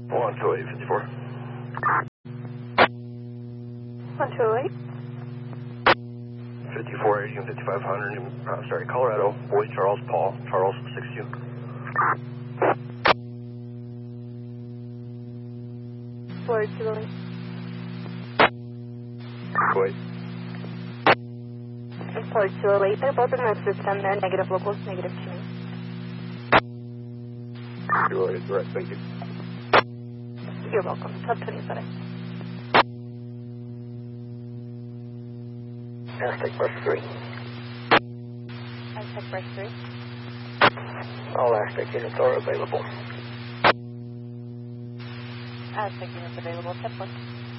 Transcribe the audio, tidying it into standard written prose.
1254. 1208. 5480 and 5500, Colorado, Boyd, Charles, Paul, Charles, 62. Boyd, 208. Boyd. Boyd, 208. They're both in the system. They're negative locals, negative 2. 208, correct, thank you. You're welcome. Top 27. Aztec Brush 3. Aztec Brush 3. All Aztec units are available. Aztec units available. Step 1.